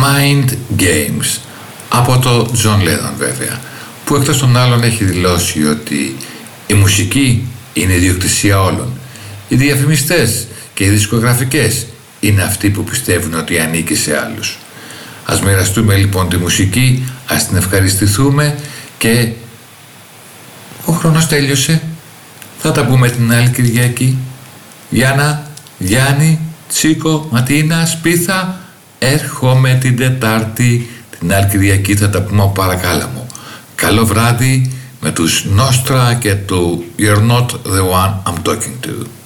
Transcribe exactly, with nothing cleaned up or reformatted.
Mind Games, από το John Lennon βέβαια, που εκτός των άλλων έχει δηλώσει ότι η μουσική είναι ιδιοκτησία όλων. Οι διαφημιστές και οι δισκογραφικές είναι αυτοί που πιστεύουν ότι ανήκει σε άλλους. Ας μοιραστούμε λοιπόν τη μουσική, ας την ευχαριστηθούμε και ο χρόνος τέλειωσε. Θα τα πούμε την άλλη Κυριακή. Γιάννα, Γιάννη, Τσίκο, Ματίνα, Σπίθα, έρχομαι την Τετάρτη. Την άλλη Κυριακή θα τα πούμε από Παρακάλαμο. Καλό βράδυ με τους Νόστρα και του You're not the one I'm talking to.